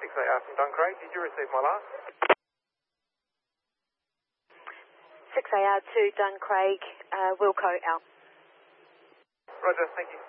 6AR from Duncraig. Did you receive my last? 6AR to Duncraig, Wilco out. Roger, thank you.